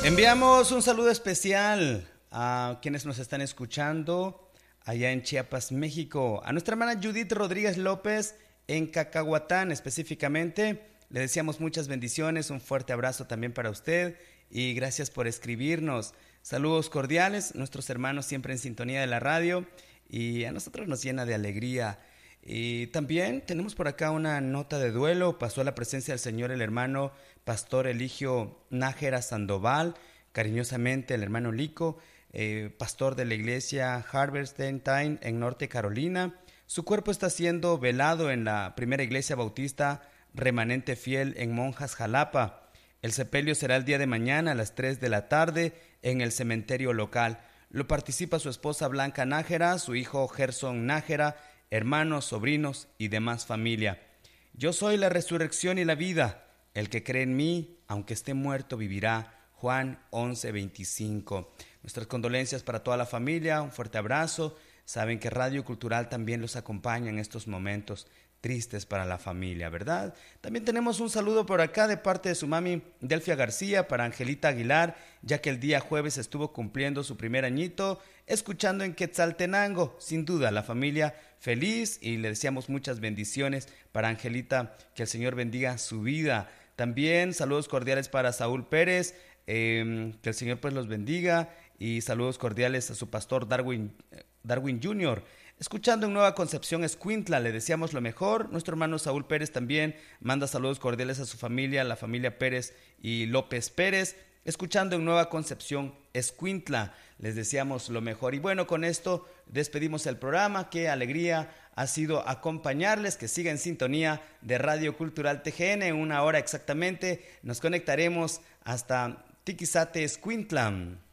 Enviamos un saludo especial a quienes nos están escuchando allá en Chiapas, México. A nuestra hermana Judith Rodríguez López en Cacahuatán específicamente. Le deseamos muchas bendiciones, un fuerte abrazo también para usted y gracias por escribirnos. Saludos cordiales, nuestros hermanos siempre en sintonía de la radio y a nosotros nos llena de alegría. Y también tenemos por acá una nota de duelo. Pasó a la presencia del Señor el hermano Pastor Eligio Nájera Sandoval, cariñosamente el hermano Lico, pastor de la iglesia Harvestein en Norte Carolina. Su cuerpo está siendo velado en la primera iglesia bautista Remanente Fiel en Monjas, Jalapa. El sepelio será el día de mañana a las 3 de la tarde en el cementerio local. Lo participa su esposa Blanca Nájera, su hijo Gerson Nájera, hermanos, sobrinos y demás familia. Yo soy la resurrección y la vida. El que cree en mí, aunque esté muerto, vivirá. Juan 11:25. Nuestras condolencias para toda la familia, un fuerte abrazo. Saben que Radio Cultural también los acompaña en estos momentos tristes para la familia, ¿verdad? También tenemos un saludo por acá de parte de su mami Delfia García para Angelita Aguilar, ya que el día jueves estuvo cumpliendo su primer añito, escuchando en Quetzaltenango. Sin duda, la familia feliz y le deseamos muchas bendiciones para Angelita, que el Señor bendiga su vida. También saludos cordiales para Saúl Pérez, que el Señor pues los bendiga, y saludos cordiales a su pastor Darwin Jr., escuchando en Nueva Concepción, Escuintla. Le deseamos lo mejor. Nuestro hermano Saúl Pérez también manda saludos cordiales a su familia, la familia Pérez y López Pérez, escuchando en Nueva Concepción, Escuintla. Les deseamos lo mejor. Y bueno, con esto despedimos el programa. Qué alegría ha sido acompañarles. Que siga en sintonía de Radio Cultural TGN. En una hora exactamente nos conectaremos hasta Tiquizate, Escuintla.